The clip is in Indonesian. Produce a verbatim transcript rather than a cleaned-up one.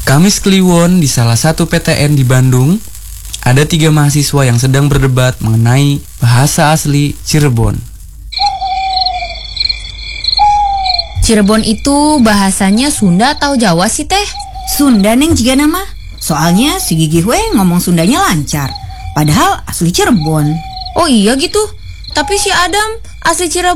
Kamis Kliwon di salah satu P T N di Bandung, ada tiga mahasiswa yang sedang berdebat mengenai bahasa asli Cirebon. Cirebon itu bahasanya Sunda atau Jawa sih teh? Sunda neng juga nama. Soalnya si Gigi we ngomong Sundanya lancar. Padahal asli Cirebon. Oh iya gitu. Tapi si Adam asli Cirebon